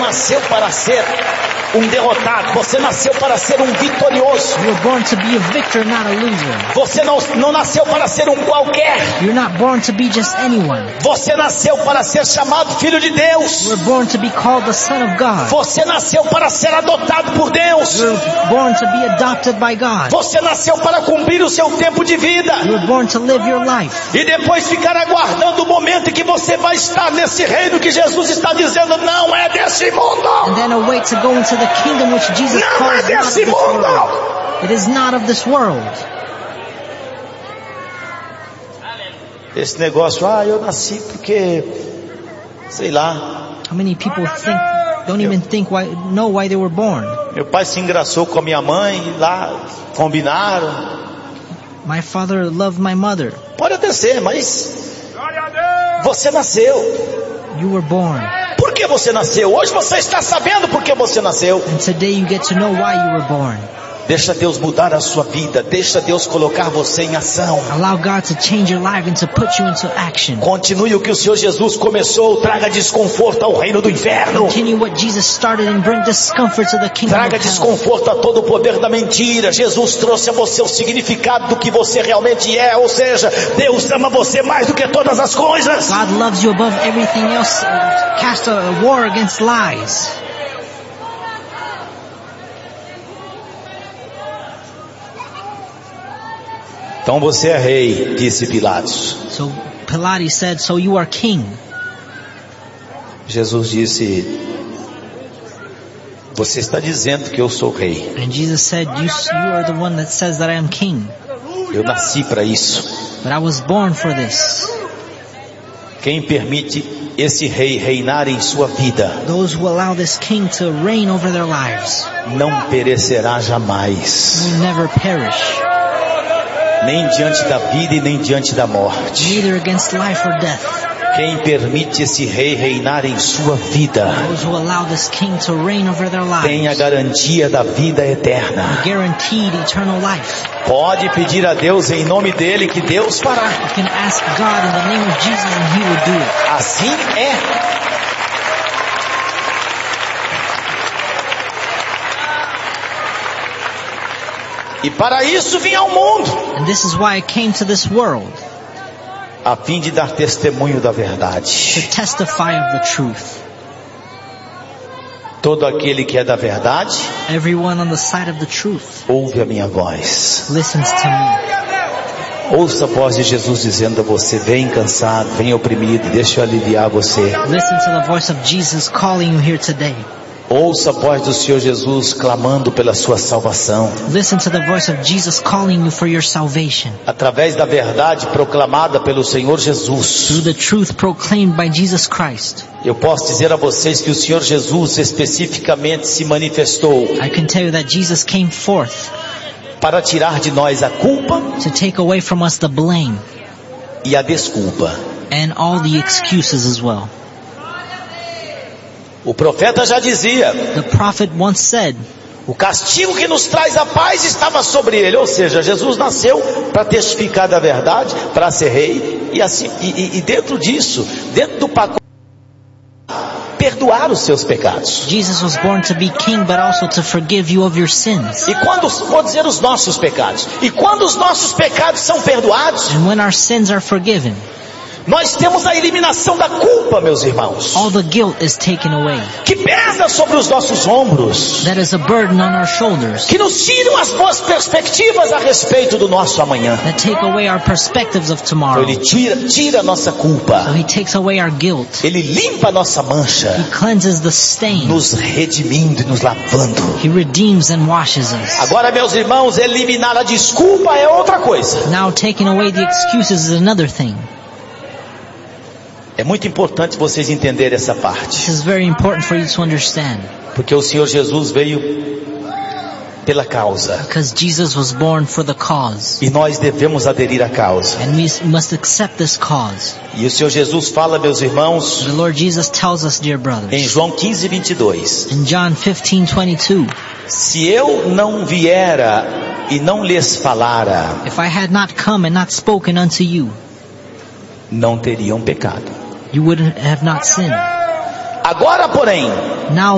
nasceu para ser um derrotado. Você nasceu para ser um vitorioso. You were born to be a victor, not a loser. Você não nasceu para ser um qualquer. You're not born to be just anyone. Você nasceu para ser chamado filho de Deus. You were born to be called the Son of God. Você nasceu para ser adotado por Deus. You were born to be adopted by God. Você nasceu para cumprir o seu tempo de vida. You were born to live your life. E depois ficar aguardando o momento em que você vai estar nesse reino que Jesus está dizendo não é desse mundo. And then await to go into the kingdom which Jesus Não calls é not of desse this mundo. world. It is not of this world. Esse negócio, eu nasci porque, sei lá, How many people don't even know why they were born? meu pai se engraçou com a minha mãe e lá combinaram. My father loved my mother. Pode até ser, mas você nasceu. You were born. Por que você nasceu? Hoje você está sabendo por que você nasceu. And today you get to know why you were born. Deixa Deus mudar a sua vida. Deixa Deus colocar você em ação. Allow God to change your life and to put you into action. Continue o que o Senhor Jesus começou. Traga desconforto ao reino do inferno. Continue what Jesus started and bring discomfort to the kingdom Traga of hell. desconforto a todo o poder da mentira. Jesus trouxe a você o significado do que você realmente é. Ou seja, Deus ama você mais do que todas as coisas. God loves you above everything else. Cast a war against lies. Então você é rei, disse Pilatos. So Pilates said, so you are king. Jesus disse, você está dizendo que eu sou rei. And Jesus said, you are the one that says that I am king. Eu nasci para isso. But I was born for this. Quem permite esse rei reinar em sua vida, Those who allow this king to reign over their lives não perecerá jamais. will never perish, Nem diante da vida e nem diante da morte. neither against life or death. Quem permite esse rei reinar em sua vida, Those who allow this king to reign over their tem a lives garantia da vida eterna. guaranteed eternal life. Pode pedir a Deus em nome dele que Deus fará. You can ask God in the name of Jesus and He will do it. Assim é. E para isso vim ao mundo, And this is why I came to this world, a fim de dar testemunho da to verdade. testify of the truth. Todo aquele que é da verdade, Everyone on the side of the truth ouve a minha voz. listens to me. Ouça a voz de Jesus dizendo a você, vem cansado, vem oprimido, deixa eu aliviar você. Listen to the voice of Jesus calling you here today. Ouça a voz do Senhor Jesus clamando pela sua salvação. Listen to the voice of Jesus calling you for your salvation. Através da verdade proclamada pelo Senhor Through Jesus. the truth proclaimed by Jesus Christ. Eu posso dizer a vocês que o Senhor Jesus especificamente se manifestou I can tell you that Jesus came forth para tirar de nós a culpa to take away from us the blame e a desculpa. and all the excuses as well. O profeta já dizia, The prophet once said, o castigo que nos traz a paz estava sobre ele. Ou seja, Jesus nasceu para testificar da verdade, para ser rei, e assim, e dentro disso, dentro do pacote, perdoar os seus pecados. Jesus was born to be king but also to forgive you of your sins. E quando, vou dizer os nossos pecados, e quando os nossos pecados são perdoados, And when our sins are forgiven, nós temos a eliminação da culpa, meus irmãos, all the guilt is taken away. que pesa sobre os nossos ombros, That is a burden on our shoulders. que nos tiram as boas perspectivas a respeito do nosso amanhã. That take away our perspectives of Então tomorrow. ele tira a nossa culpa, So He takes away our guilt. ele limpa a nossa mancha, He cleanses the stain. nos redimindo e nos lavando. He redeems and washes us. Agora, meus irmãos, eliminar a desculpa é outra coisa. Now taking away the excuses is another thing. É muito importante vocês entenderem essa This parte, is very important for you to understand. porque o Senhor Jesus veio pela causa, Because Jesus was born for the cause. e nós devemos aderir à causa. And we must accept this cause. E o Senhor Jesus fala, meus irmãos, The Lord Jesus tells us, dear em brothers, João 15:22, in John 15:22, se eu não viera e não lhes falara, if I had not come and not spoken unto you, não teriam pecado. you would have not sinned. Agora, porém, Now